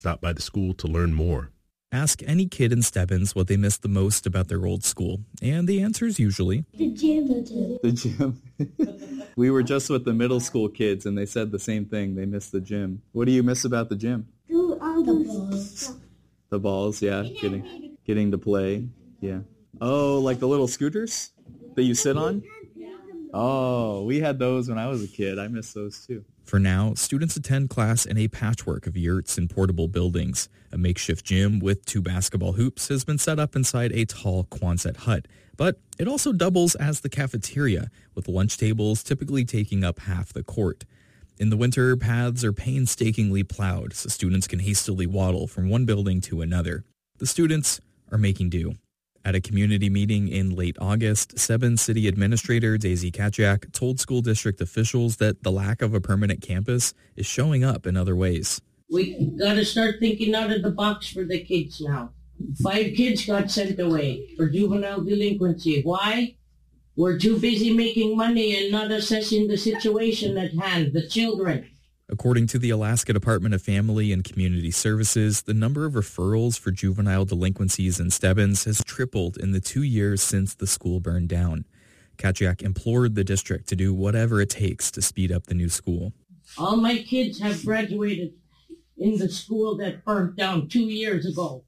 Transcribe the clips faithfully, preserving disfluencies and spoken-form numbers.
Stop by the school to learn more. Ask any kid in Stebbins what they miss the most about their old school, and the answer is usually the gym. The gym. We were just with the middle school kids, and they said the same thing. They miss the gym. What do you miss about the gym? Do all the balls. The balls, yeah. Getting, getting to play, yeah. Oh, like the little scooters that you sit on? Oh, we had those when I was a kid. I miss those too. For now, students attend class in a patchwork of yurts and portable buildings. A makeshift gym with two basketball hoops has been set up inside a tall Quonset hut, but it also doubles as the cafeteria, with lunch tables typically taking up half the court. In the winter, paths are painstakingly plowed so students can hastily waddle from one building to another. The students are making do. At a community meeting in late August, Stebbins City Administrator Daisy Kaciak told school district officials that the lack of a permanent campus is showing up in other ways. We got to start thinking out of the box for the kids now. Five kids got sent away for juvenile delinquency. Why? We're too busy making money and not assessing the situation at hand, the children. According to the Alaska Department of Family and Community Services, the number of referrals for juvenile delinquencies in Stebbins has tripled in the two years since the school burned down. Kaciak implored the district to do whatever it takes to speed up the new school. All my kids have graduated in the school that burnt down two years ago.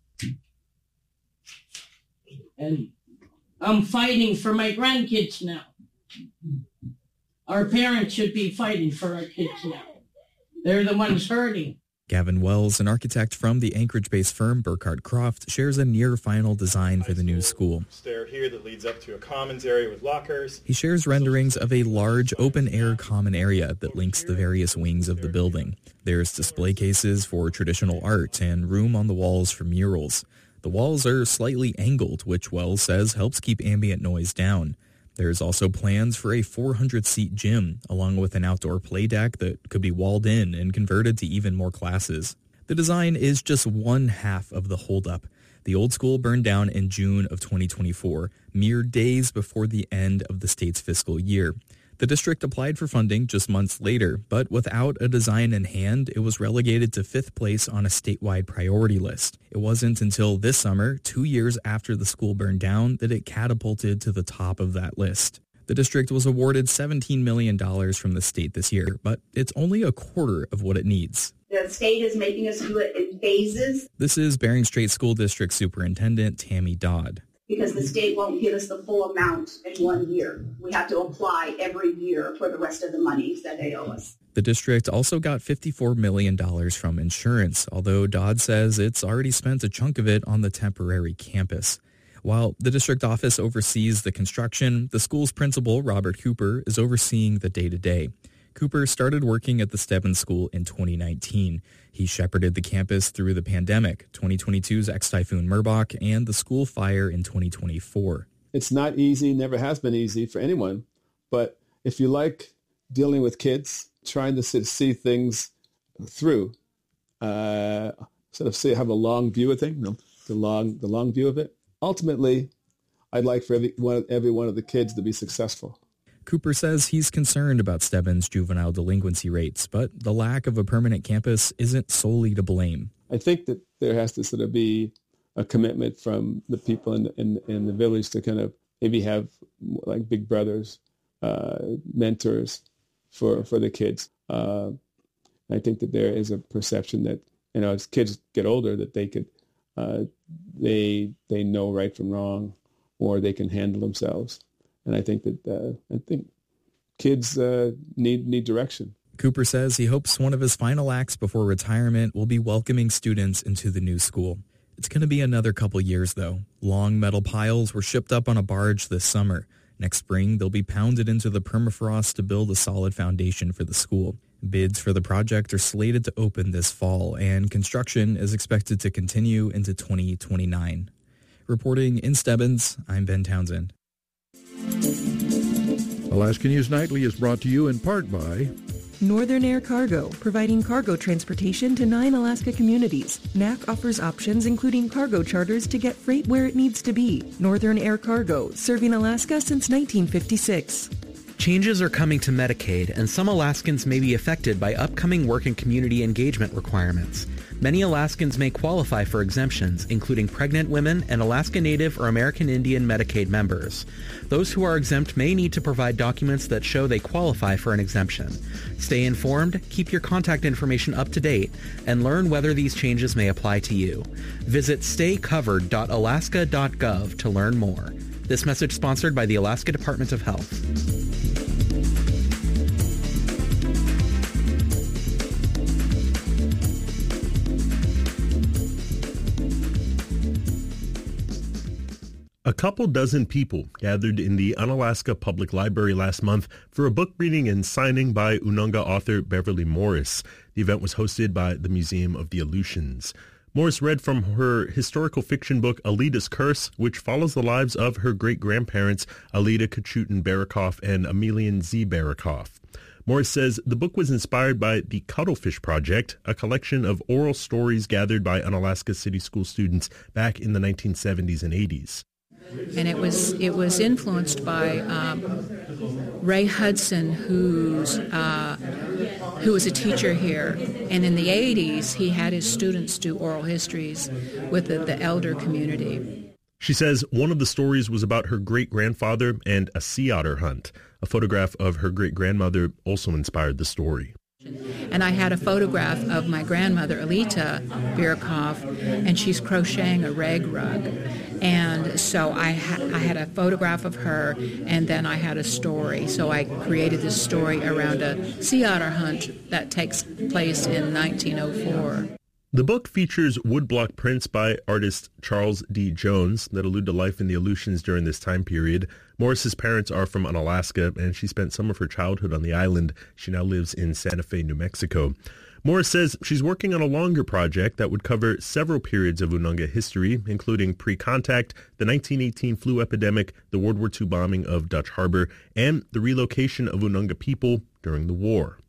And I'm fighting for my grandkids now. Our parents should be fighting for our kids now. They're the ones hurting. Gavin Wells, an architect from the Anchorage-based firm Burkhardt Croft, shares a near-final design for the new school. Stair here that leads up to a commons area with lockers. He shares renderings of a large open-air common area that links the various wings of the building. There's display cases for traditional art and room on the walls for murals. The walls are slightly angled, which Wells says helps keep ambient noise down. There's also plans for a four hundred seat gym, along with an outdoor play deck that could be walled in and converted to even more classes. The design is just one half of the holdup. The old school burned down in June of twenty twenty-four, mere days before the end of the state's fiscal year. The district applied for funding just months later, but without a design in hand, it was relegated to fifth place on a statewide priority list. It wasn't until this summer, two years after the school burned down, that it catapulted to the top of that list. The district was awarded seventeen million dollars from the state this year, but it's only a quarter of what it needs. The state is making us do it in phases. This is Bering Strait School District Superintendent Tammy Dodd. Because the state won't give us the full amount in one year. We have to apply every year for the rest of the monies that they owe us. The district also got fifty-four million dollars from insurance, although Dodd says it's already spent a chunk of it on the temporary campus. While the district office oversees the construction, the school's principal, Robert Cooper, is overseeing the day-to-day. Cooper started working at the Stebbins School in twenty nineteen. He shepherded the campus through the pandemic, twenty twenty-two's ex-typhoon Merbok, and the school fire in twenty twenty-four. It's not easy, never has been easy for anyone. But if you like dealing with kids, trying to see things through, uh, sort of see, have a long view of things, you know, the long, the long view of it. Ultimately, I'd like for every one, every one of the kids to be successful. Cooper says he's concerned about Stebbins' juvenile delinquency rates, but the lack of a permanent campus isn't solely to blame. I think that there has to sort of be a commitment from the people in the, in, in the village to kind of maybe have like big brothers, uh, mentors for, for the kids. Uh, I think that there is a perception that, you know, as kids get older, that they could, uh, they they know right from wrong, or they can handle themselves. And I think that uh, I think kids uh, need need direction. Cooper says he hopes one of his final acts before retirement will be welcoming students into the new school. It's going to be another couple years, though. Long metal piles were shipped up on a barge this summer. Next spring, they'll be pounded into the permafrost to build a solid foundation for the school. Bids for the project are slated to open this fall, and construction is expected to continue into twenty twenty-nine. Reporting in Stebbins, I'm Ben Townsend. Alaska News Nightly is brought to you in part by Northern Air Cargo, providing cargo transportation to nine Alaska communities. N A C offers options including cargo charters to get freight where it needs to be. Northern Air Cargo, serving Alaska since nineteen fifty-six. Changes are coming to Medicaid, and some Alaskans may be affected by upcoming work and community engagement requirements. Many Alaskans may qualify for exemptions, including pregnant women and Alaska Native or American Indian Medicaid members. Those who are exempt may need to provide documents that show they qualify for an exemption. Stay informed, keep your contact information up to date, and learn whether these changes may apply to you. Visit stay covered dot alaska dot gov to learn more. This message sponsored by the Alaska Department of Health. A couple dozen people gathered in the Unalaska Public Library last month for a book reading and signing by Ununga author Beverly Morris. The event was hosted by the Museum of the Aleutians. Morris read from her historical fiction book Alida's Curse, which follows the lives of her great-grandparents Alida Kachutin Barikoff and Emelian Z. Barikoff. Morris says the book was inspired by the Cuttlefish Project, a collection of oral stories gathered by Unalaska City School students back in the nineteen seventies and eighties. And it was it was influenced by um, Ray Hudson, who's uh, who was a teacher here. And in the eighties, he had his students do oral histories with the, the elder community. She says one of the stories was about her great-grandfather and a sea otter hunt. A photograph of her great-grandmother also inspired the story. And I had a photograph of my grandmother, Alita Barikoff, and she's crocheting a rag rug. And so I, ha- I had a photograph of her, and then I had a story. So I created this story around a sea otter hunt that takes place in nineteen oh four. The book features woodblock prints by artist Charles D. Jones that allude to life in the Aleutians during this time period. Morris's parents are from Unalaska, and she spent some of her childhood on the island. She now lives in Santa Fe, New Mexico. Morris says she's working on a longer project that would cover several periods of Ununga history, including pre-contact, the nineteen eighteen flu epidemic, the World War Two bombing of Dutch Harbor, and the relocation of Ununga people during the war.